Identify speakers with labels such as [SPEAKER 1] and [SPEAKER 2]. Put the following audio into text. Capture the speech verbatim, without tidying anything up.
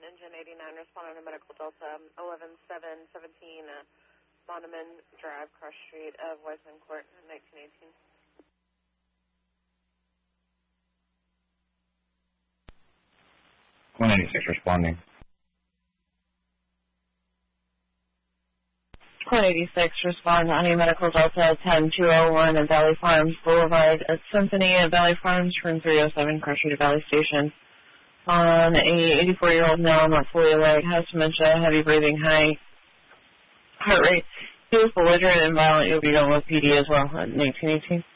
[SPEAKER 1] Engine eighty-nine, responding to Medical Delta eleven seven seventeen, uh, Monument Drive, Cross Street of Wiseman Court, nineteen eighteen.
[SPEAKER 2] one eighty-six responding.
[SPEAKER 3] one eighty-six, respond on a Medical Delta ten two oh one at Valley Farms Boulevard at Symphony at Valley Farms, room three oh seven, Cross Street at Valley Station. On a eighty-four-year-old male, not fully alert, has dementia, heavy breathing, high heart rate. He was belligerent and violent. You'll be going with P D as well at nineteen eighteen.